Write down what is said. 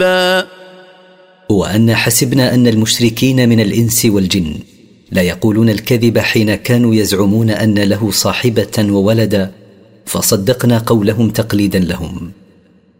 وأن حسبنا أن المشركين من الإنس والجن لا يقولون الكذب حين كانوا يزعمون أن له صاحبة وولدا، فصدقنا قولهم تقليدا لهم.